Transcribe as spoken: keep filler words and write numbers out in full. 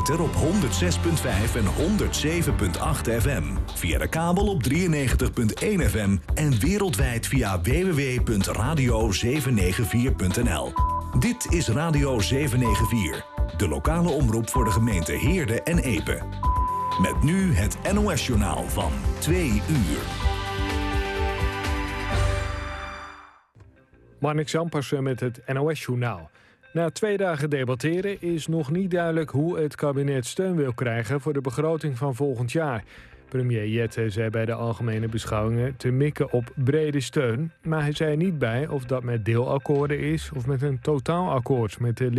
ether op honderd zes komma vijf en honderd zeven komma acht F M. Via de kabel op drieënnegentig komma één F M en wereldwijd via w w w punt radio zeven negen vier punt n l. Dit is Radio zeven negen vier, de lokale omroep voor de gemeente Heerde en Epe. Met nu het N O S-journaal van twee uur. Marnix Zampersen met het N O S-journaal. Na twee dagen debatteren is nog niet duidelijk hoe het kabinet steun wil krijgen voor de begroting van volgend jaar. Premier Jette zei bij de algemene beschouwingen te mikken op brede steun, maar hij zei er niet bij of dat met deelakkoorden is of met een totaalakkoord met de